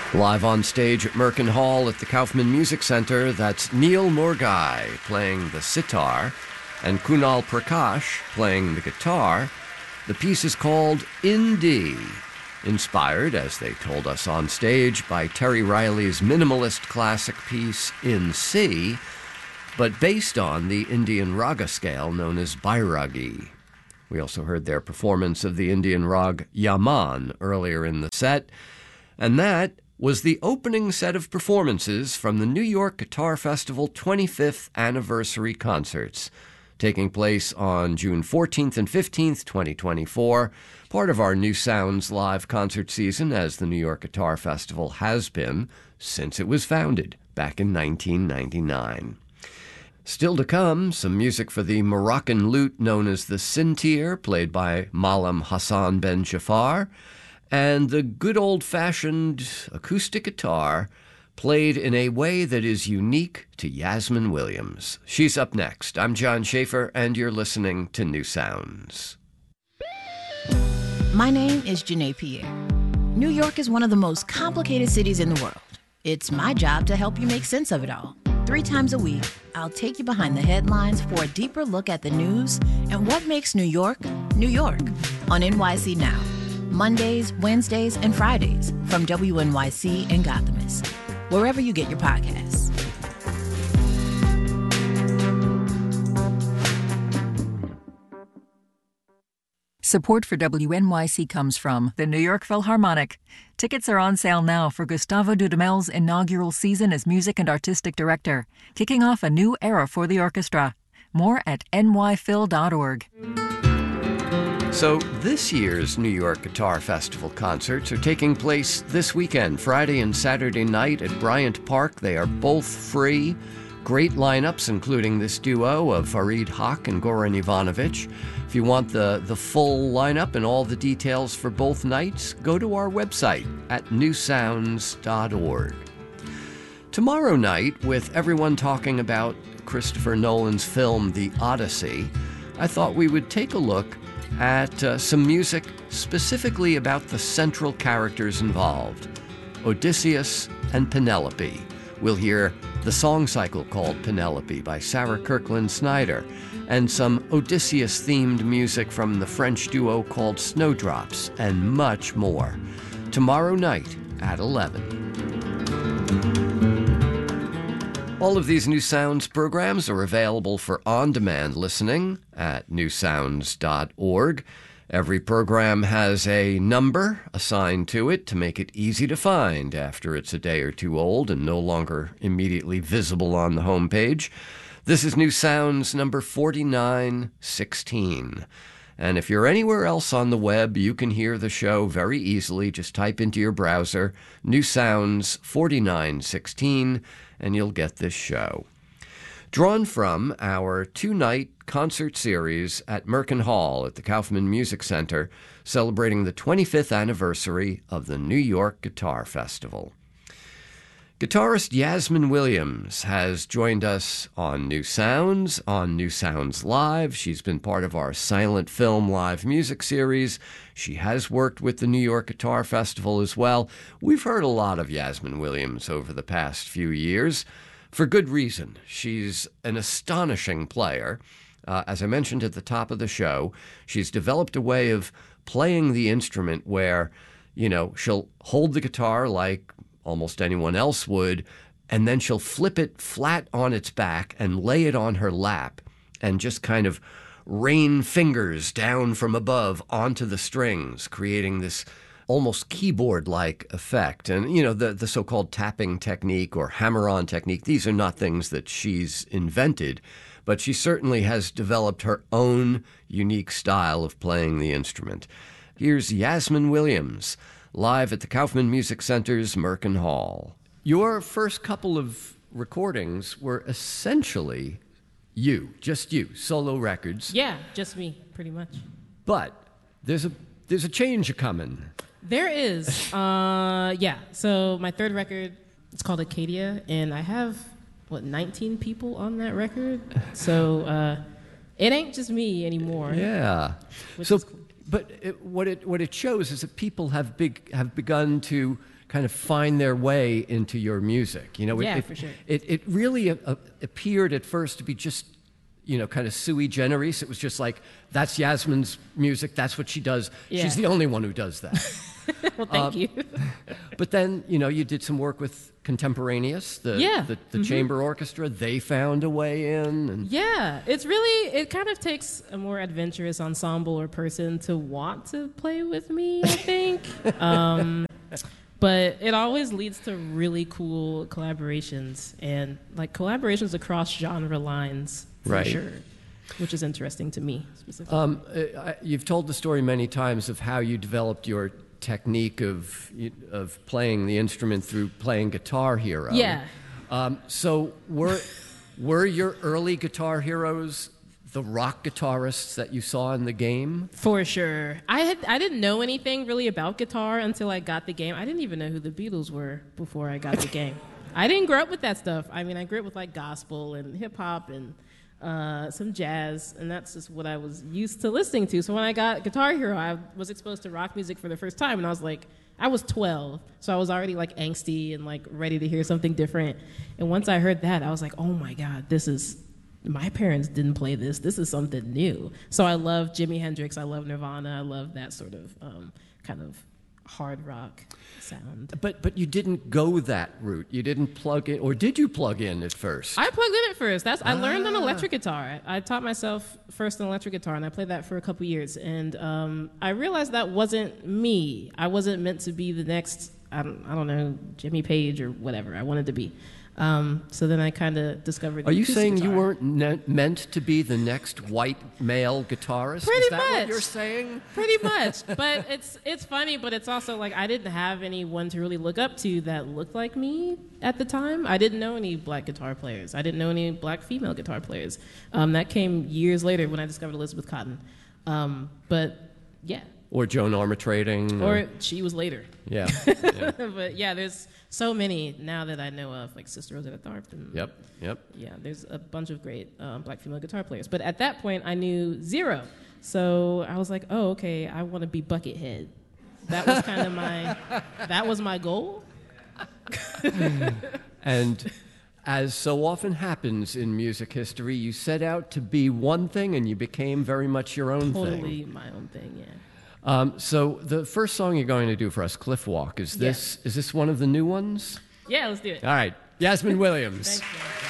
Live on stage at Merkin Hall at the Kaufman Music Center, that's Neil Morgai playing the sitar and Kunal Prakash playing the guitar. The piece is called In D, inspired, as they told us on stage, by Terry Riley's minimalist classic piece In C, but based on the Indian raga scale known as Bairagi. We also heard their performance of the Indian rag Yaman earlier in the set, and that was the opening set of performances from the New York Guitar Festival 25th Anniversary Concerts, taking place on June 14th and 15th, 2024, part of our New Sounds live concert season, as the New York Guitar Festival has been since it was founded back in 1999. Still to come, some music for the Moroccan lute known as the sintir, played by Malam Hassan Ben Jafar, and the good old-fashioned acoustic guitar played in a way that is unique to Yasmin Williams. She's up next. I'm John Schaefer, and you're listening to New Sounds. My name is Janae Pierre. New York is one of the most complicated cities in the world. It's my job to help you make sense of it all. 3 times a week, I'll take you behind the headlines for a deeper look at the news and what makes New York, New York, on NYC Now. Mondays, Wednesdays, and Fridays from WNYC and Gothamist, wherever you get your podcasts. Support for WNYC comes from the New York Philharmonic. Tickets are on sale now for Gustavo Dudamel's inaugural season as music and artistic director, kicking off a new era for the orchestra. More at nyphil.org. So this year's New York Guitar Festival concerts are taking place this weekend, Friday and Saturday night at Bryant Park. They are both free. Great lineups, including this duo of Farid Haq and Goran Ivanovic. If you want the full lineup and all the details for both nights, go to our website at newsounds.org. Tomorrow night, with everyone talking about Christopher Nolan's film The Odyssey, I thought we would take a look at some music specifically about the central characters involved, Odysseus and Penelope. We'll hear the song cycle called Penelope by Sarah Kirkland Snyder, and some Odysseus-themed music from the French duo called Snowdrops, and much more. Tomorrow night at 11. All of these New Sounds programs are available for on-demand listening at newsounds.org. Every program has a number assigned to it to make it easy to find after it's a day or two old and no longer immediately visible on the homepage. This is New Sounds number 4916. And if you're anywhere else on the web, you can hear the show very easily. Just type into your browser, New Sounds 4916, and you'll get this show. Drawn from our 2-night concert series at Merkin Hall at the Kaufman Music Center, celebrating the 25th anniversary of the New York Guitar Festival. Guitarist Yasmin Williams has joined us on New Sounds Live. She's been part of our Silent Film live music series. She has worked with the New York Guitar Festival as well. We've heard a lot of Yasmin Williams over the past few years, for good reason. She's an astonishing player. As I mentioned at the top of the show, she's developed a way of playing the instrument where, she'll hold the guitar like almost anyone else would, and then she'll flip it flat on its back and lay it on her lap and just kind of rain fingers down from above onto the strings, creating this almost keyboard-like effect. And, the so-called tapping technique or hammer-on technique, these are not things that she's invented, but she certainly has developed her own unique style of playing the instrument. Here's Yasmin Williams, live at the Kaufman Music Center's Merkin Hall. Your first couple of recordings were essentially just you, solo records. Yeah, just me, pretty much. But there's a change a-coming. There is. Yeah, so my third record, it's called Acadia, and I have, 19 people on that record? So it ain't just me anymore. Yeah. So, cool. But what it shows is that people have begun to kind of find their way into your music. You know, For sure. It really appeared at first to be just, you know, kind of sui generis. It was just like, that's Yasmin's music. That's what she does. Yeah. She's the only one who does that. Well, thank you. But then, you know, you did some work with Contemporaneous, the chamber orchestra. They found a way in. And Yeah, it kind of takes a more adventurous ensemble or person to want to play with me, I think. But it always leads to really cool collaborations and like collaborations across genre lines, for sure, which is interesting to me specifically. You've told the story many times of how you developed your technique of playing the instrument through playing Guitar Hero. Yeah. So were your early Guitar Heroes the rock guitarists that you saw in the game? For sure. I didn't know anything really about guitar until I got the game. I didn't even know who the Beatles were before I got the game. I didn't grow up with that stuff. I mean, I grew up with like gospel and hip hop and some jazz, and that's just what I was used to listening to. So when I got Guitar Hero, I was exposed to rock music for the first time, and I was like, I was 12, so I was already like angsty and like ready to hear something different. And once I heard that, I was like, oh my God, my parents didn't play this. This is something new. So I love Jimi Hendrix. I love Nirvana. I love that sort of kind of hard rock sound. But you didn't go that route. You didn't plug in, or did you plug in at first? I plugged in at first. I learned an electric guitar. I taught myself first an electric guitar, and I played that for a couple years. And I realized that wasn't me. I wasn't meant to be the next, I don't know, Jimmy Page or whatever I wanted to be. So then I kind of discovered. Are you saying guitar. you weren't meant to be the next white male guitarist? Pretty Is that much. what you're saying? Pretty much. But it's funny, but it's also like I didn't have anyone to really look up to that looked like me at the time. I didn't know any black guitar players. I didn't know any black female guitar players. That came years later when I discovered Elizabeth Cotten. But yeah. Or Joan Armatrading. Or she was later. Yeah. But yeah, there's so many now that I know of, like Sister Rosetta Tharpe. And, Yep. Yeah, there's a bunch of great black female guitar players. But at that point, I knew zero. So I was like, oh, okay, I want to be Buckethead. That was kind of that was my goal. And as so often happens in music history, you set out to be one thing and you became very much your own thing. Totally my own thing, yeah. So the first song you're going to do for us, Cliff Walk, is this one of the new ones? Yeah, let's do it. All right, Yasmin Williams. Thank you.